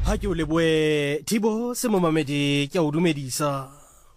Ha ke o leboe Thibo se mo mamedi ke o dumedisa.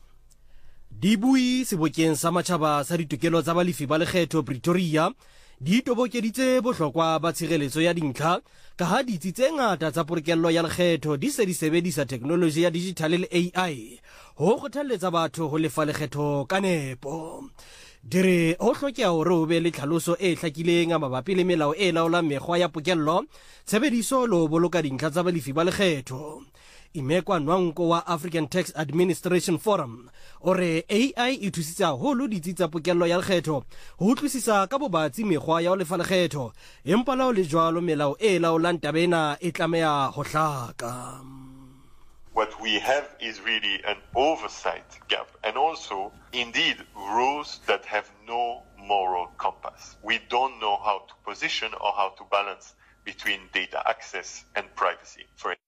Dibui sebokeng sa matjhaba sa ditokelo tsa balefi ba lekgetho Pretoria di tobokeditse bohlokwa ba tshireletso ya dintlha ka ha ditsi tse ngata tsa porokello ya lekgetho di se di sebedisa teknoloji ya digital le AI ho kgothalletsa batho ho lefa lekgetho ka nepo. Dire ho hlokeha hore o be le tlhaloso e hlakileng mabapi le melao e laolang mekgwa ya pokello, tshebediso le ho boloka dintlha tsa balefi ba lekgetho. Imekwa Nwanko wa African Tax Administration Forum ore AI e thusitse haholo ditsi tsa pokello ya lekgetho ho utlwisisa ka bobatsi mekgwa ya ho lefa lekgetho, empa la ho le jwalo melao e laolang tabena e tlameha ho hlaka. What we have is really an oversight gap and also, indeed, rules that have no moral compass. We don't know how to position or how to balance between data access and privacy.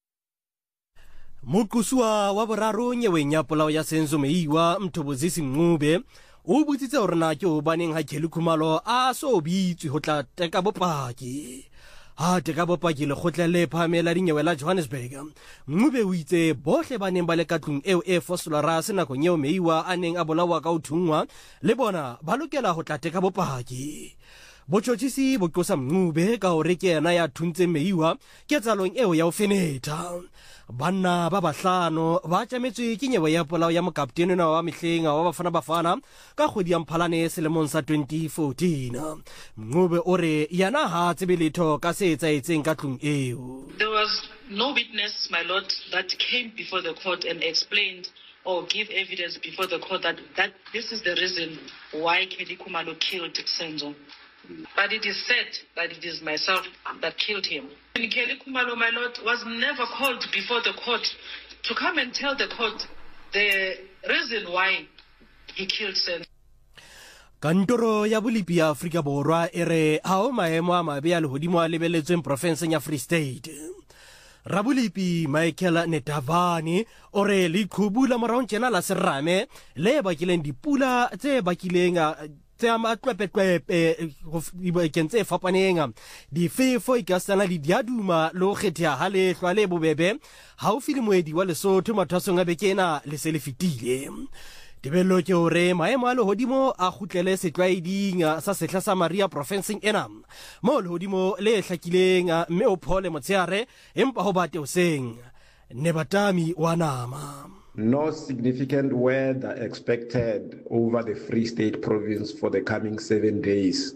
Mukusua wa boraro nyeweng ya polao ya Senzo Meiwa Mthobozisi Mncube o botsitse hore na ke hobaneng ha Kelly Khumalo a so bitswe ho tla teka bopaki. Ha teka bopaki le kgotla le phamela dinyewe la Johannesburg. Mncube o itse bohle ba neng ba le ka tlung eo e fosolara se nakong eo Meiwa a neng a bolawa ka ho thungwa le bona ba lokela ho tla teka bopaki. Botjhotjhisi bo qosa Mncube ka hore ke yena ya thuntse Meiwa ke tsalong eo ya ho feneta. Banna ba bahlano ba tjametswe ke nyewe ya polao ya mokaptene wa mehleng wa Bafana Bafana ka kgwedi ya Mphalane selemong sa 2014. Mncube ore yana ha tsebe letho ka se etsaetseng ka tlung eo. There was no witness, my lord, that came before the court and explained or give evidence before the court that this is the reason why Kelly Khumalo killed Senzo. But it is said that it is myself that killed him. And Kelly Khumalo, my lord, was never called before the court to come and tell the court the reason why he killed Senzo. Kantoro ya Bolipi ya Afrika Borwa ere hao maemo a mabe a lehodimo a lebeletsweng profenseng ya Free State. Rabulipi Michael Netavani ore le khubula morao tjena la serame le bakileng dipula tse bakileng tse amatlwepetwepe go ikentse fapaneng difefo ikasana di diaduma lo kgethya ha le hlwa le bobebe haufi le moedi wa Lesotho mathwasong a bekena le se le fitile. Tebello ke hore maemo a lehodimo a kgutlele setlwaeding sa sehla sa Maria provinceng ena mo lehodimo le hlakileng mme o phole motsheare empa ho bate hoseng. Nebatami wa nama. No significant weather expected over the Free State province for the coming 7 days.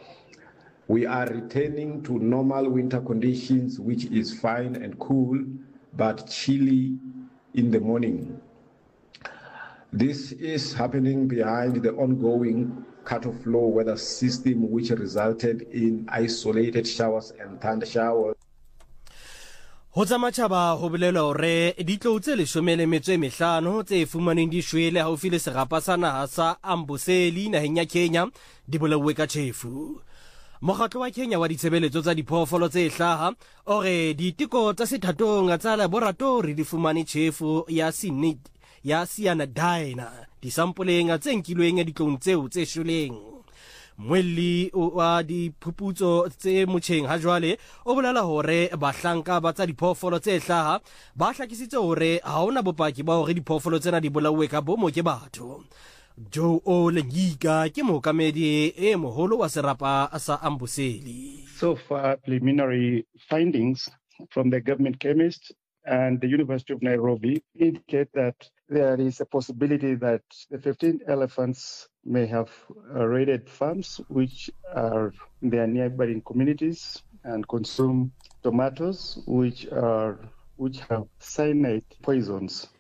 We are returning to normal winter conditions, which is fine and cool, but chilly in the morning. This is happening behind the ongoing cut-off low weather system, which resulted in isolated showers and thunder showers. Ho tsa matjhaba ho bolela hore ditlou tse 15 tse fumaneng di shwele haufi le serapa sa naha sa Amboseli naheng ya Kenya di bolauwe ka tjhefu. Mokgatlo wa Kenya wa ditshebeletso tsa diphoofolo tse hlaha ore diteko tsa sethatong tsa laboratory di fumane tjhefu ya cyanidina disampoleng tse nkilweng ditlong tseo tse shweleng. Mweli wa diphuputso tse motjheng ha jwale o bolala hore bahlanka ba tsa diphoofolo tse hlaha ba hlakisitse hore ha hona bopaki ba hore diphoofolo tsena di bolauwe ka bomo ke batho. Joe Olengika ke mookamedi e moholo wa serapa sa Amboseli. So far, preliminary findings from the government chemist and the University of Nairobi indicate that there is a possibility that the 15 elephants may have raided farms which are in their neighboring communities and consume tomatoes which have cyanide poisons.